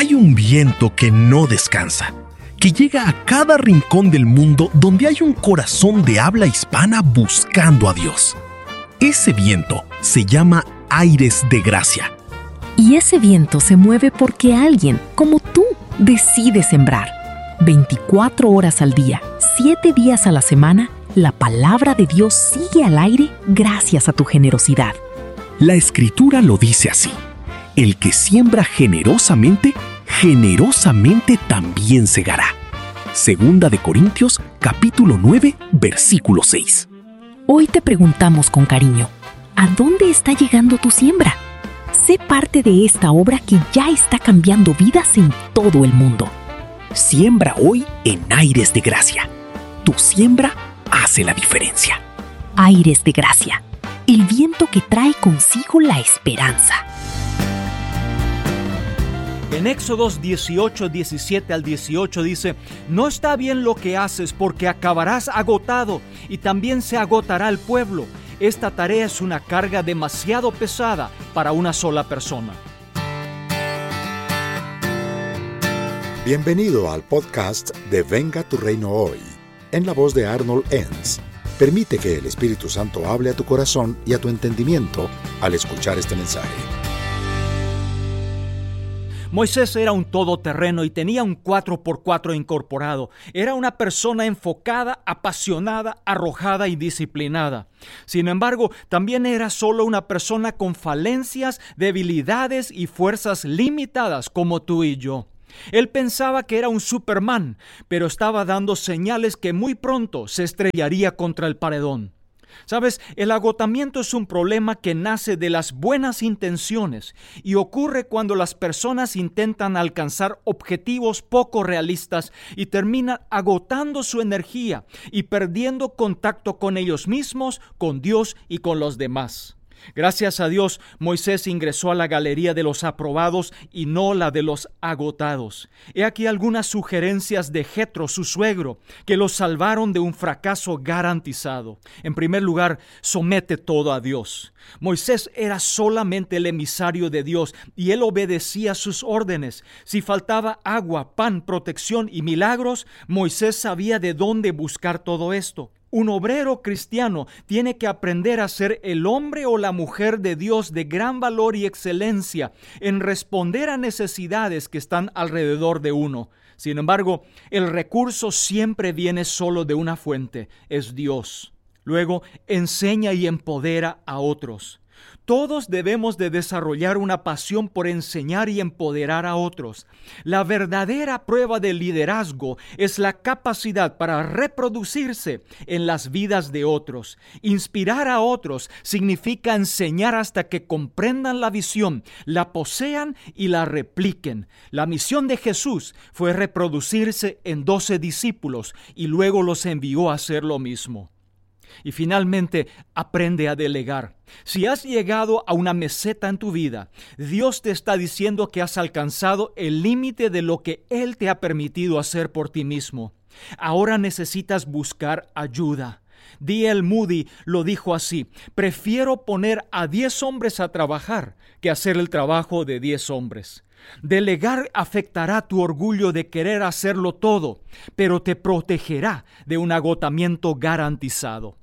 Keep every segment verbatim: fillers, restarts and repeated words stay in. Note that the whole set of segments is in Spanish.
Hay un viento que no descansa, que llega a cada rincón del mundo donde hay un corazón de habla hispana buscando a Dios. Ese viento se llama aires de gracia. Y ese viento se mueve porque alguien, como tú, decide sembrar. veinticuatro horas al día, siete días a la semana, la palabra de Dios sigue al aire gracias a tu generosidad. La Escritura lo dice así: el que siembra generosamente, generosamente también segará. Segunda de Corintios, capítulo nueve, versículo seis. Hoy te preguntamos con cariño, ¿a dónde está llegando tu siembra? Sé parte de esta obra que ya está cambiando vidas en todo el mundo. Siembra hoy en Aires de Gracia. Tu siembra hace la diferencia. Aires de Gracia, el viento que trae consigo la esperanza. En Éxodos dieciocho, diecisiete al dieciocho dice: no está bien lo que haces, porque acabarás agotado y también se agotará el pueblo. Esta tarea es una carga demasiado pesada para una sola persona. Bienvenido al podcast de Venga tu Reino Hoy, en la voz de Arnold Enns. Permite que el Espíritu Santo hable a tu corazón y a tu entendimiento al escuchar este mensaje. Moisés era un todoterreno y tenía un cuatro por cuatro incorporado. Era una persona enfocada, apasionada, arrojada y disciplinada. Sin embargo, también era solo una persona con falencias, debilidades y fuerzas limitadas como tú y yo. Él pensaba que era un Superman, pero estaba dando señales que muy pronto se estrellaría contra el paredón. Sabes, el agotamiento es un problema que nace de las buenas intenciones y ocurre cuando las personas intentan alcanzar objetivos poco realistas y terminan agotando su energía y perdiendo contacto con ellos mismos, con Dios y con los demás. Gracias a Dios, Moisés ingresó a la galería de los aprobados y no la de los agotados. He aquí algunas sugerencias de Jetro, su suegro, que lo salvaron de un fracaso garantizado. En primer lugar, somete todo a Dios. Moisés era solamente el emisario de Dios y él obedecía sus órdenes. Si faltaba agua, pan, protección y milagros, Moisés sabía de dónde buscar todo esto. Un obrero cristiano tiene que aprender a ser el hombre o la mujer de Dios de gran valor y excelencia en responder a necesidades que están alrededor de uno. Sin embargo, el recurso siempre viene solo de una fuente, es Dios. Luego, enseña y empodera a otros. Todos debemos de desarrollar una pasión por enseñar y empoderar a otros. La verdadera prueba del liderazgo es la capacidad para reproducirse en las vidas de otros. Inspirar a otros significa enseñar hasta que comprendan la visión, la posean y la repliquen. La misión de Jesús fue reproducirse en doce discípulos y luego los envió a hacer lo mismo. Y finalmente, aprende a delegar. Si has llegado a una meseta en tu vida, Dios te está diciendo que has alcanzado el límite de lo que Él te ha permitido hacer por ti mismo. Ahora necesitas buscar ayuda. D L Moody lo dijo así: prefiero poner a diez hombres a trabajar que hacer el trabajo de diez hombres. Delegar afectará tu orgullo de querer hacerlo todo, pero te protegerá de un agotamiento garantizado.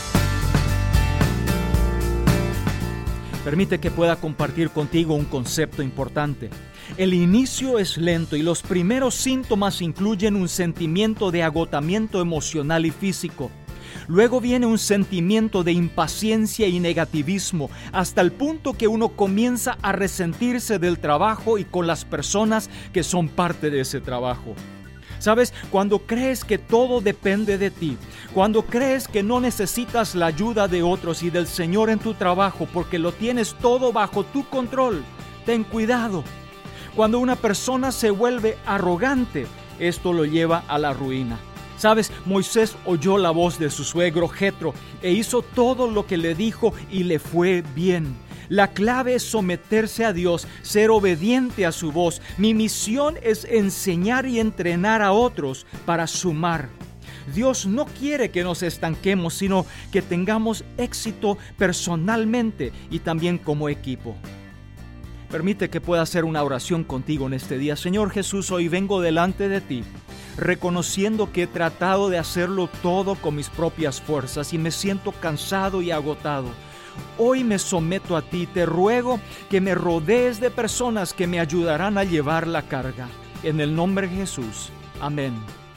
Permite que pueda compartir contigo un concepto importante. El inicio es lento y los primeros síntomas incluyen un sentimiento de agotamiento emocional y físico. Luego viene un sentimiento de impaciencia y negativismo, hasta el punto que uno comienza a resentirse del trabajo y con las personas que son parte de ese trabajo. ¿Sabes? Cuando crees que todo depende de ti, cuando crees que no necesitas la ayuda de otros y del Señor en tu trabajo porque lo tienes todo bajo tu control, ten cuidado. Cuando una persona se vuelve arrogante, esto lo lleva a la ruina. ¿Sabes? Moisés oyó la voz de su suegro Jetro e hizo todo lo que le dijo y le fue bien. La clave es someterse a Dios, ser obediente a su voz. Mi misión es enseñar y entrenar a otros para sumar. Dios no quiere que nos estanquemos, sino que tengamos éxito personalmente y también como equipo. Permite que pueda hacer una oración contigo en este día. Señor Jesús, hoy vengo delante de ti, reconociendo que he tratado de hacerlo todo con mis propias fuerzas y me siento cansado y agotado. Hoy me someto a ti, te ruego que me rodees de personas que me ayudarán a llevar la carga. En el nombre de Jesús. Amén.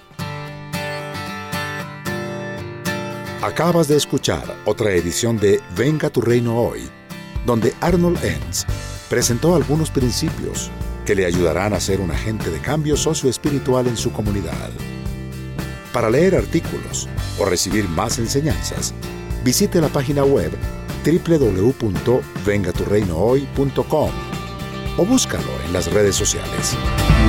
Acabas de escuchar otra edición de Venga tu Reino Hoy, donde Arnold Enns presentó algunos principios que le ayudarán a ser un agente de cambio socioespiritual en su comunidad. Para leer artículos o recibir más enseñanzas, visite la página web doble u doble u doble u punto venga tu reino hoy punto com o búscalo en las redes sociales.